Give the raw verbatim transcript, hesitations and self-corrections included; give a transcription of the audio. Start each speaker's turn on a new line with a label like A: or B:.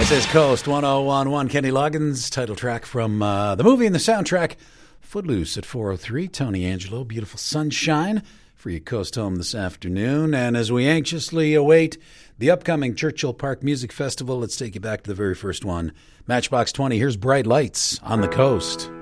A: This is Coast one oh one one. Kenny Loggins, title track from uh, the movie and the soundtrack, Footloose at four oh three. Tony Angelo, Beautiful Sunshine for your Coast Home this afternoon. And as we anxiously await the upcoming Churchill Park Music Festival, let's take you back to the very first one. Matchbox twenty, here's Bright Lights on the Coast.